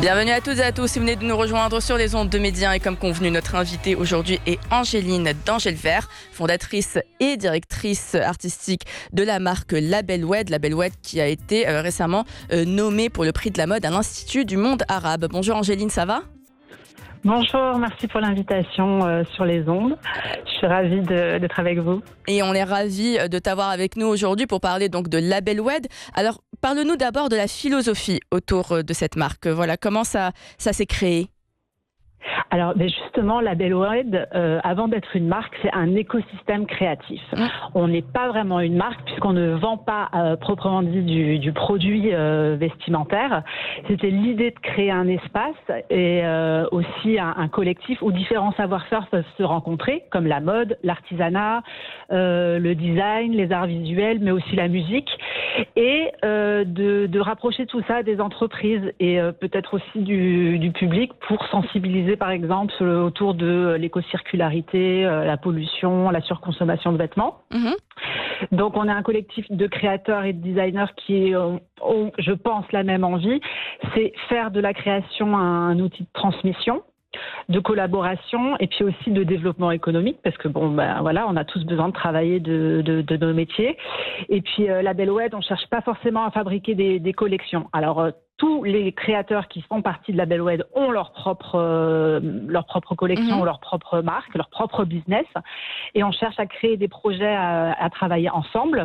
Bienvenue à toutes et à tous si vous venez de nous rejoindre sur les ondes de Média. Et comme convenu, notre invitée aujourd'hui est Angéline d'Angel-Vert, fondatrice et directrice artistique de la marque Label Oued. Label Oued qui a été récemment nommée pour le prix de la mode à l'Institut du monde arabe. Bonjour Angéline, ça va ? Bonjour, merci pour l'invitation sur les ondes. Je suis ravie d'être avec vous. Et on est ravis de t'avoir avec nous aujourd'hui pour parler donc de Label Oued. Alors, parle-nous d'abord de la philosophie autour de cette marque. Voilà, comment ça s'est créé ? Alors, justement, Label Oued, avant d'être une marque, c'est un écosystème créatif. On n'est pas vraiment une marque puisqu'on ne vend pas proprement dit du produit vestimentaire. C'était l'idée de créer un espace et aussi un collectif où différents savoir-faire peuvent se rencontrer, comme la mode, l'artisanat, le design, les arts visuels, mais aussi la musique, et de rapprocher tout ça des entreprises et peut-être aussi du public pour sensibiliser par exemple autour de l'écocircularité, la pollution, la surconsommation de vêtements. Donc on est un collectif de créateurs et de designers qui ont, je pense, la même envie, c'est faire de la création un outil de transmission, de collaboration et puis aussi de développement économique parce que voilà, on a tous besoin de travailler de nos métiers. Et puis Label Oued, on cherche pas forcément à fabriquer des collections. Alors tous les créateurs qui font partie de Label Oued ont leur propre collection, leur propre marque, leur propre business, et on cherche à créer des projets à travailler ensemble,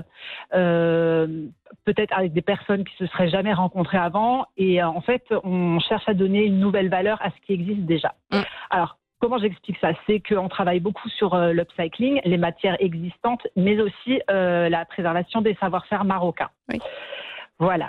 peut-être avec des personnes qui se seraient jamais rencontrées avant, et en fait on cherche à donner une nouvelle valeur à ce qui existe déjà. Alors comment j'explique ça ? C'est qu'on travaille beaucoup sur l'upcycling, les matières existantes, mais aussi la préservation des savoir-faire marocains. Oui. Voilà.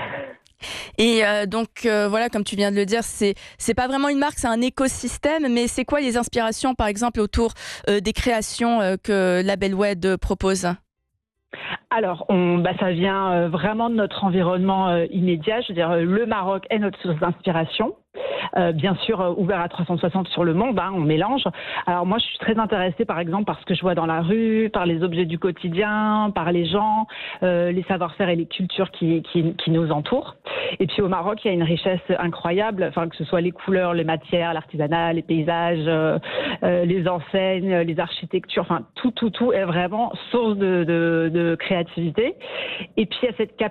Et voilà, comme tu viens de le dire, c'est pas vraiment une marque, c'est un écosystème. Mais c'est quoi les inspirations, par exemple, autour des créations que Label Oued propose ? Alors, ça vient vraiment de notre environnement immédiat. Je veux dire, le Maroc est notre source d'inspiration. Bien sûr, ouvert à 360 sur le monde, on mélange. Alors moi, je suis très intéressée, par exemple, par ce que je vois dans la rue, par les objets du quotidien, par les gens, les savoir-faire et les cultures qui nous entourent. Et puis au Maroc, il y a une richesse incroyable, que ce soit les couleurs, les matières, l'artisanat, les paysages, les enseignes, les architectures, tout est vraiment source de créativité. Et puis il y a cette